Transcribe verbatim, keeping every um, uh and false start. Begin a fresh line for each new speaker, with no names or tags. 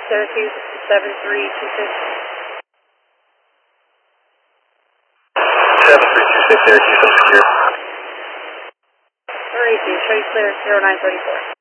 Syracuse, seven three two six.
seven three two six, Syracuse, I'm secure.
Alright, show you clear, zero nine thirty-four.